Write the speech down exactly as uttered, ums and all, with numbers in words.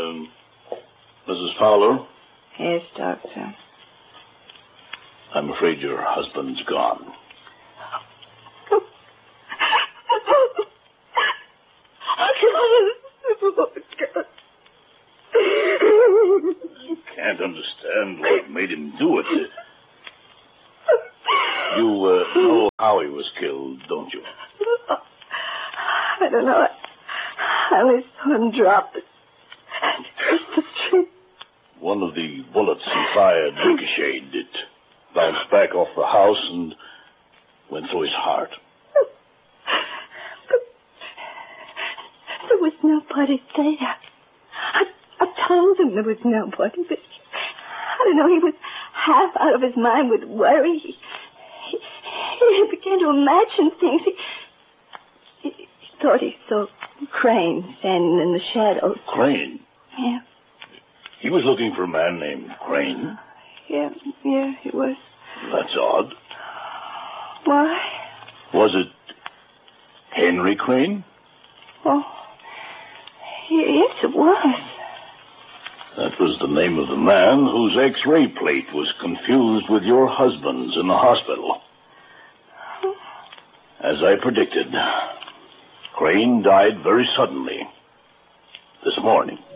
Um, Missus Fowler? Yes, Doctor. I'm afraid your husband's gone. I can't understand what made him do it. You uh, know how he was killed, don't you? I don't know. I only saw him drop it and cross the street. One of the bullets he fired ricocheted. It bounced back off the house and went through his heart. But there was nobody there. I, I told him there was nobody, but I don't know, he was half out of his mind with worry. He, he, he began to imagine things. He, he, he thought he saw Crane standing in the shadows. Crane? Yeah. He was looking for a man named Crane? Yeah, yeah, he was. That's odd. Why? Was it Henry Crane? Oh, yes, it was. That was the name of the man whose X-ray plate was confused with your husband's in the hospital. As I predicted, Crane died very suddenly this morning.